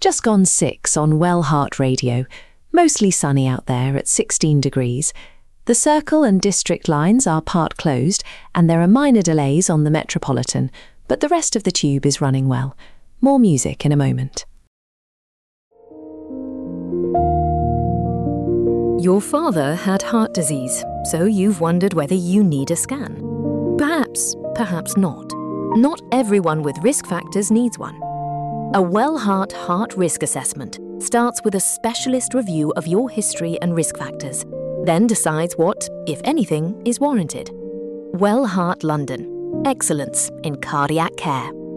Just gone 6 on Well Heart Radio. Mostly sunny out there at 16 degrees. The Circle and District lines are part closed and there are minor delays on the Metropolitan, but the rest of the tube is running well. More music in a moment. Your father had heart disease, so you've wondered whether you need a scan. Perhaps, perhaps not. Not everyone with risk factors needs one. A WellHeart Heart Risk Assessment starts with a specialist review of your history and risk factors, then decides what, if anything, is warranted. WellHeart London. Excellence in cardiac care.